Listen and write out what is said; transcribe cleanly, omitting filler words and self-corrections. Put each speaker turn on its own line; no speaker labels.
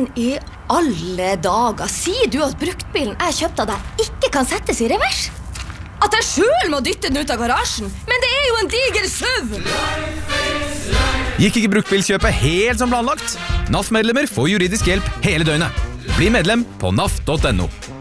i alle dager, sier du at bruktbilen jeg kjøpte av deg ikke kan settes i revers? At jeg selv må dytte den ut av garasjen? Men det jo en diger SUV!
Gikk ikke bruktbilkjøpet helt som planlagt? NAF-medlemmer får juridisk hjelp hele døgnet. Bli medlem på naf.no.